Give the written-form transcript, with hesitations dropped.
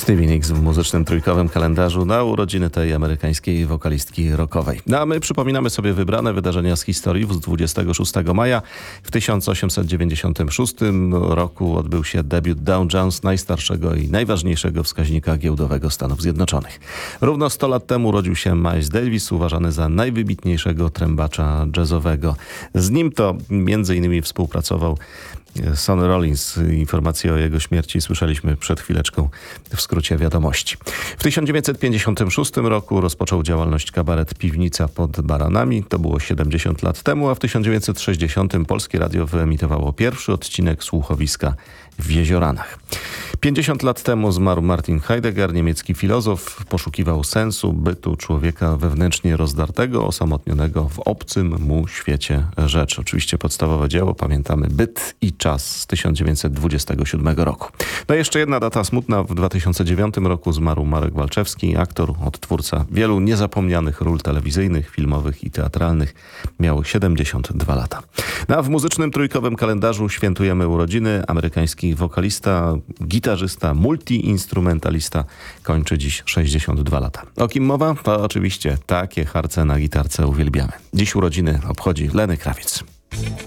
Stevie Nicks w muzycznym trójkowym kalendarzu na urodziny tej amerykańskiej wokalistki rockowej. No a my przypominamy sobie wybrane wydarzenia z historii. Z 26 maja w 1896 roku odbył się debiut Dow Jones, najstarszego i najważniejszego wskaźnika giełdowego Stanów Zjednoczonych. Równo 100 lat temu urodził się Miles Davis, uważany za najwybitniejszego trębacza jazzowego. Z nim to m.in. współpracował Sonny Rollins. Informacje o jego śmierci słyszeliśmy przed chwileczką w skrócie wiadomości. W 1956 roku rozpoczął działalność kabaret Piwnica pod Baranami. To było 70 lat temu, a w 1960 Polskie Radio wyemitowało pierwszy odcinek słuchowiska w Jezioranach. 50 lat temu zmarł Martin Heidegger, niemiecki filozof. Poszukiwał sensu bytu człowieka wewnętrznie rozdartego, osamotnionego w obcym mu świecie rzeczy. Oczywiście podstawowe dzieło, pamiętamy, Byt i czas z 1927 roku. No i jeszcze jedna data smutna. W 2009 roku zmarł Marek Walczewski, aktor, odtwórca wielu niezapomnianych ról telewizyjnych, filmowych i teatralnych. Miał 72 lata. No a w muzycznym trójkowym kalendarzu świętujemy urodziny. Amerykański wokalista, gitarzysta, multiinstrumentalista kończy dziś 62 lata. O kim mowa? To oczywiście takie harce na gitarce uwielbiamy. Dziś urodziny obchodzi Lenny Kravitz.